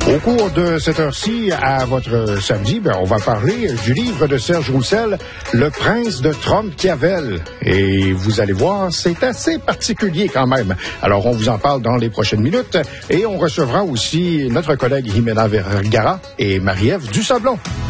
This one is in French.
Au cours de cette heure-ci, à votre samedi, on va parler du livre de Serge Roussel, Le Prince de Trompe-Kiavel. Et vous allez voir, c'est assez particulier quand même. Alors, on vous en parle dans les prochaines minutes et on recevra aussi notre collègue Jimena Vergara et Marie-Ève Dusablon.